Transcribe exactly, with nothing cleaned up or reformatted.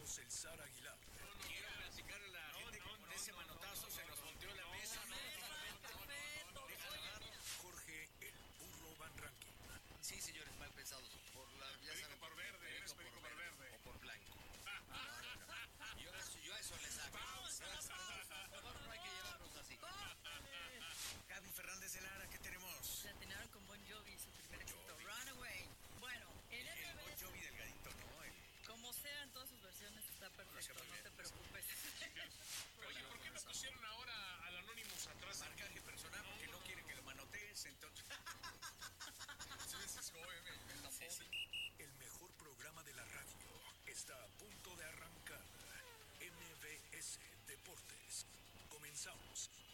Carlos El Zar Aguilar. Quiero platicar a la no, gente no, que con no, ese manotazo no, se nos volteó la mesa. No, perfecto. Jorge El Burro Van Ranking. Sí, señores, mal pensados. Por la, ya perico saben, por verde, eres perico por verde. O por blanco. No, no, no. Yo, yo a eso le saco. Mejor no hay que llevarnos así. Gaby Fernández de Lara, ¿qué tenemos? La tenían con Bon Jovi, su primer éxito, Runaway. Bueno, en el, el Bon Jovi delgadito, ¿no? El... Como sean todas sus versiones, está perfecto, no, no te preocupes. Oye, ¿por qué no pusieron ahora al Anonymous atrás? Marcaje personal, porque no, no quieren que lo manotees, entonces... Sí, sí. El mejor programa de la radio está a punto de arrancar. M V S Deportes. Comenzamos.